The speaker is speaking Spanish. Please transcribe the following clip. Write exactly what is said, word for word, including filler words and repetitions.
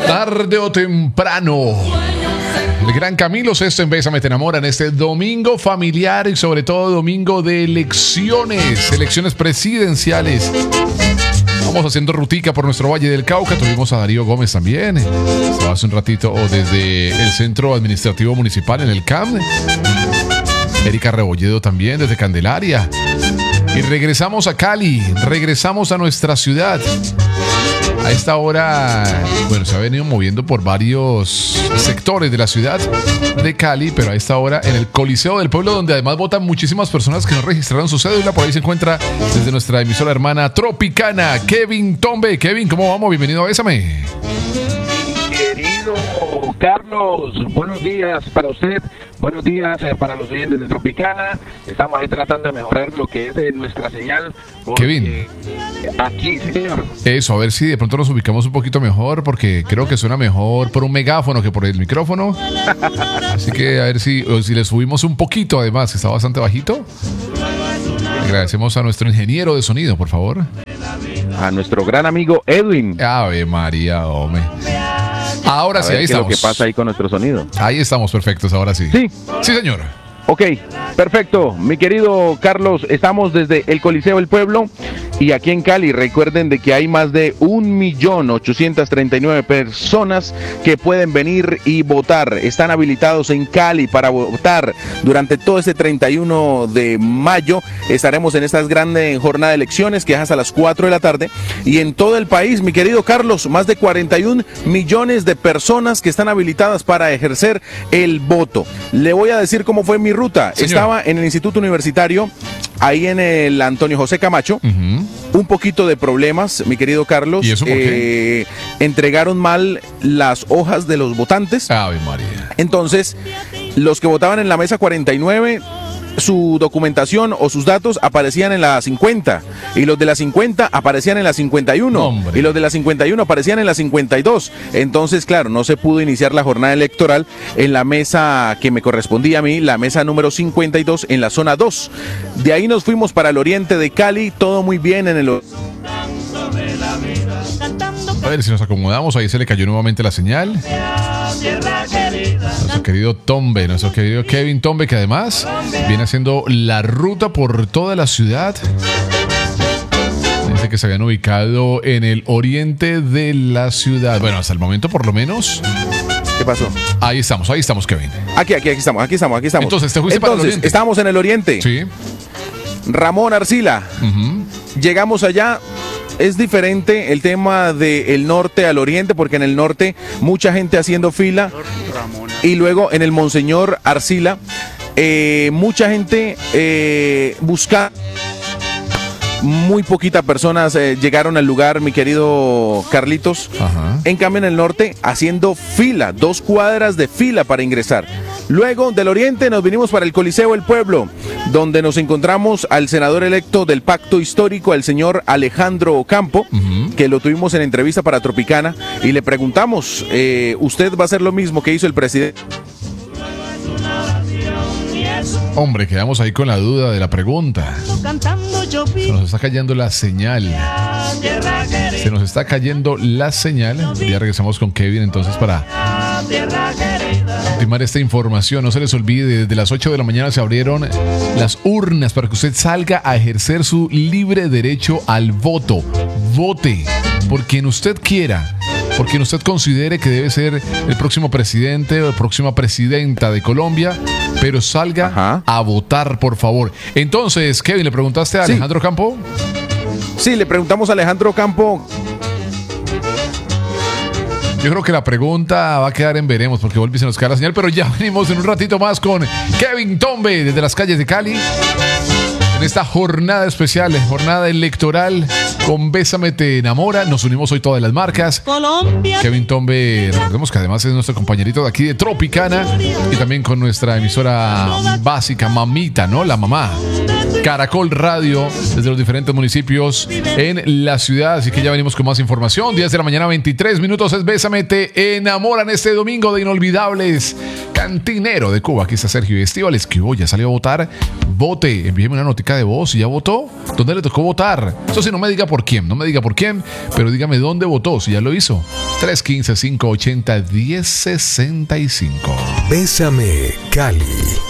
Tarde o temprano, el gran Camilo Sesto en Bésame Te Enamora en este domingo familiar y sobre todo domingo de elecciones, elecciones presidenciales. Vamos haciendo rutica por nuestro Valle del Cauca. Tuvimos a Darío Gómez también. Estaba hace un ratito desde el Centro Administrativo Municipal en el C A M. Erika Rebolledo también desde Candelaria. Y regresamos a Cali, regresamos a nuestra ciudad. A esta hora, bueno, se ha venido moviendo por varios sectores de la ciudad de Cali, pero a esta hora en el Coliseo del Pueblo, donde además votan muchísimas personas que no registraron su cédula. Por ahí se encuentra desde nuestra emisora hermana Tropicana, Kevin Tombe. Kevin, ¿cómo vamos? Bienvenido a Bésame. Querido Carlos, buenos días para usted, buenos días eh, para los oyentes de Tropicana. Estamos ahí tratando de mejorar lo que es eh, nuestra señal. Porque, Kevin. Eh, aquí, sí, señor. Eso, a ver si de pronto nos ubicamos un poquito mejor, porque creo que suena mejor por un megáfono que por el micrófono. Así que a ver si, si le subimos un poquito, además, que está bastante bajito. Agradecemos a nuestro ingeniero de sonido, por favor. A nuestro gran amigo Edwin. Ave María, hombre. Ahora sí, ahí estamos. ¿Qué es lo que pasa ahí con nuestro sonido? Ahí estamos perfectos, ahora sí. Sí. Sí, señor. Ok, perfecto. Mi querido Carlos, estamos desde el Coliseo del Pueblo y aquí en Cali. Recuerden de que hay más de un millón ochocientas treinta y nueve personas que pueden venir y votar. Están habilitados en Cali para votar. Durante todo este treinta y uno de mayo estaremos en esta gran jornada de elecciones que es hasta las cuatro de la tarde. Y en todo el país, mi querido Carlos, más de cuarenta y un millones de personas que están habilitadas para ejercer el voto. Le voy a decir cómo fue mi ruta. Señor. Estaba en el Instituto Universitario, ahí en el Antonio José Camacho. Uh-huh. Un poquito de problemas, mi querido Carlos. ¿Y eso por qué? Eh, entregaron mal las hojas de los votantes. Ave María. Entonces, los que votaban en la mesa cuarenta y nueve, su documentación o sus datos aparecían en la cincuenta y los de la cincuenta aparecían en la cincuenta y uno. Hombre. Y los de la cincuenta y uno aparecían en la cincuenta y dos. Entonces, claro, no se pudo iniciar la jornada electoral en la mesa que me correspondía a mí, la mesa número cincuenta y dos en la zona dos. De ahí nos fuimos para el oriente de Cali, todo muy bien en el... A ver si nos acomodamos, ahí se le cayó nuevamente la señal. Nuestro querido Tombe, nuestro querido Kevin Tombe, que además viene haciendo la ruta por toda la ciudad. Dice que se habían ubicado en el oriente de la ciudad. Bueno, hasta el momento por lo menos. ¿Qué pasó? Ahí estamos, ahí estamos, Kevin. Aquí, aquí, aquí estamos, aquí estamos, aquí estamos. Entonces, ¿te fuiste Entonces, para el oriente? Estábamos en el oriente. Sí. Ramón Arcila. Uh-huh. Llegamos allá. Es diferente el tema del norte al oriente, porque en el norte mucha gente haciendo fila y luego en el Monseñor Arcila eh, mucha gente eh, busca. Muy poquitas personas eh, llegaron al lugar, mi querido Carlitos. Ajá. En cambio en el norte haciendo fila, dos cuadras de fila para ingresar. Luego del oriente nos vinimos para el Coliseo del Pueblo, donde nos encontramos al senador electo del Pacto Histórico, el señor Alejandro Campo, uh-huh. que lo tuvimos en entrevista para Tropicana y le preguntamos, eh, ¿usted va a hacer lo mismo que hizo el presidente? Hombre, quedamos ahí con la duda de la pregunta. Se nos está cayendo la señal. Se nos está cayendo la señal. Ya regresamos con Kevin entonces para ultimar esta información. No se les olvide, desde las ocho de la mañana se abrieron las urnas para que usted salga a ejercer su libre derecho al voto. Vote por quien usted quiera, por quien usted considere que debe ser el próximo presidente o la próxima presidenta de Colombia, pero salga Ajá. a votar, por favor. Entonces, Kevin, ¿le preguntaste a sí. Alejandro Campo? Sí, le preguntamos a Alejandro Campo. Yo creo que la pregunta va a quedar en veremos, porque vuelve y se nos cae la señal, pero ya venimos en un ratito más con Kevin Tombe desde las calles de Cali. En esta jornada especial, jornada electoral con Bésame Te Enamora, nos unimos hoy todas las marcas. Colombia. Kevin Tombe, recordemos que además es nuestro compañerito de aquí de Tropicana y también con nuestra emisora básica, mamita, ¿no? La mamá. Caracol Radio, desde los diferentes municipios en la ciudad. Así que ya venimos con más información. diez de la mañana, veintitrés minutos. Es Bésame Te Enamora en este domingo de inolvidables Cantinero de Cuba. Aquí está Sergio Estíbales, que hoy ya salió a votar. Vote, envíeme una notica de voz y ya votó. ¿Dónde le tocó votar? Eso sí, no me diga por quién, no me diga por quién, pero dígame dónde votó, si ya lo hizo. tres uno cinco, cinco ocho cero, uno cero seis cinco. Bésame, Cali.